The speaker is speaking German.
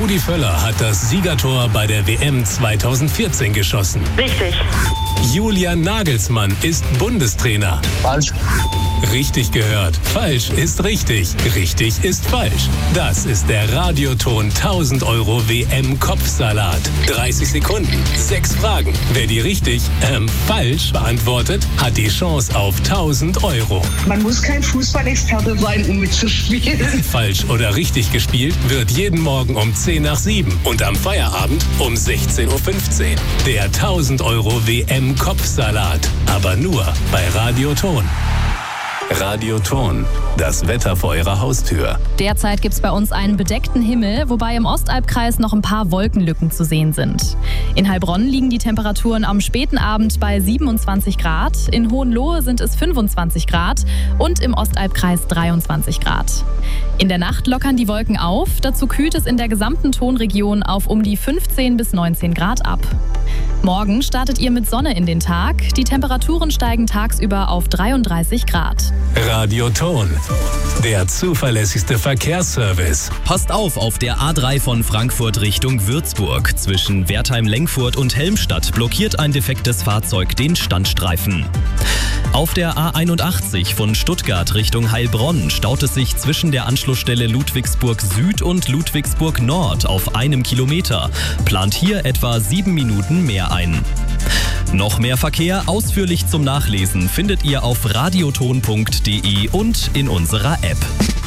Rudi Völler hat das Siegertor bei der WM 2014 geschossen. Richtig. Julian Nagelsmann ist Bundestrainer. Falsch. Richtig gehört. Falsch ist richtig. Richtig ist falsch. Das ist der Radioton 1000 Euro WM-Kopfsalat. 30 Sekunden, 6 Fragen. Wer die richtig, falsch beantwortet, hat die Chance auf 1000 Euro. Man muss kein Fußballexperte sein, um mitzuspielen. Falsch oder richtig gespielt wird jeden Morgen um 10 nach 7 und am Feierabend um 16.15 Uhr. Der 1000 Euro WM-Kopfsalat. Aber nur bei Radioton. Radioton, das Wetter vor Ihrer Haustür. Derzeit gibt es bei uns einen bedeckten Himmel, wobei im Ostalbkreis noch ein paar Wolkenlücken zu sehen sind. In Heilbronn liegen die Temperaturen am späten Abend bei 27 Grad, in Hohenlohe sind es 25 Grad und im Ostalbkreis 23 Grad. In der Nacht lockern die Wolken auf, dazu kühlt es in der gesamten Tonregion auf um die 15 bis 19 Grad ab. Morgen startet ihr mit Sonne in den Tag. Die Temperaturen steigen tagsüber auf 33 Grad. Radioton, der zuverlässigste Verkehrsservice. Passt auf der A3 von Frankfurt Richtung Würzburg. Zwischen Wertheim-Lengfurt und Helmstadt blockiert ein defektes Fahrzeug den Standstreifen. Auf der A81 von Stuttgart Richtung Heilbronn staut es sich zwischen der Anschlussstelle Ludwigsburg Süd und Ludwigsburg Nord auf 1 Kilometer. Plant hier etwa 7 Minuten mehr ein. Noch mehr Verkehr ausführlich zum Nachlesen findet ihr auf radioton.de und in unserer App.